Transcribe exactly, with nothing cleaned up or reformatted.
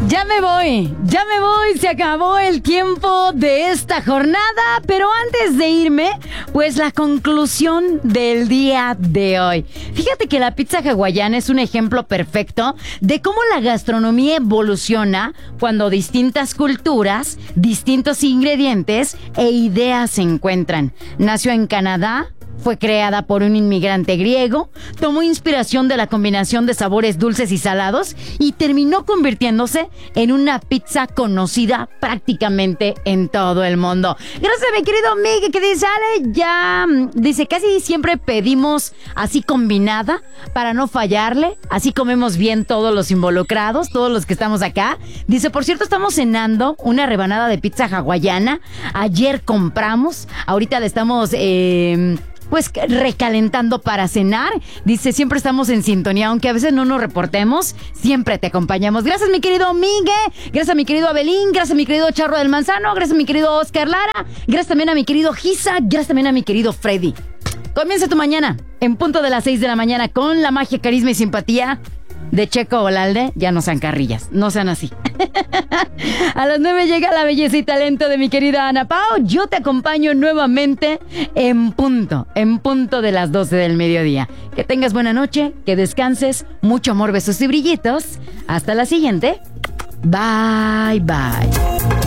Ya me voy, ya me voy, se acabó el tiempo de esta jornada, pero antes de irme, pues la conclusión del día de hoy. Fíjate que la pizza hawaiana es un ejemplo perfecto de cómo la gastronomía evoluciona cuando distintas culturas, distintos ingredientes e ideas se encuentran. Nació en Canadá. Fue creada por un inmigrante griego, tomó inspiración de la combinación de sabores dulces y salados y terminó convirtiéndose en una pizza conocida prácticamente en todo el mundo. Gracias, mi querido Miguel, que dice, Ale, ya, dice, casi siempre pedimos así combinada para no fallarle, así comemos bien todos los involucrados, todos los que estamos acá. Dice, por cierto, estamos cenando una rebanada de pizza hawaiana. Ayer compramos, ahorita le estamos... Eh, Pues recalentando para cenar. Dice, siempre estamos en sintonía, aunque a veces no nos reportemos, siempre te acompañamos. Gracias, mi querido Miguel. Gracias a mi querido Abelín. Gracias a mi querido Charro del Manzano. Gracias a mi querido Oscar Lara. Gracias también a mi querido Giza. Gracias también a mi querido Freddy. Comienza tu mañana en punto de las seis de la mañana con la magia, carisma y simpatía de Checo Olalde. Ya no sean carrillas, no sean así. A las nueve llega la belleza y talento de mi querida Ana Pao. Yo te acompaño nuevamente en punto, en punto de las doce del mediodía. Que tengas buena noche, que descanses, mucho amor, besos y brillitos. Hasta la siguiente. Bye, bye.